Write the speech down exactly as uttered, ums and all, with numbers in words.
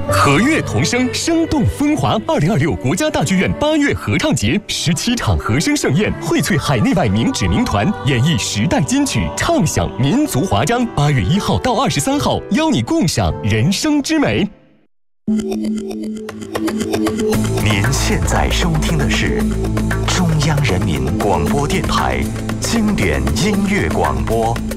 和乐同声，生动风华。二零二六国家大剧院八月合唱节，十七场和声盛宴，荟萃海内外名指名团，演绎时代金曲，唱响民族华章。八月一号到二十三号，邀你共赏人生之美。 您现在收听的是中央人民广播电台经典音乐广播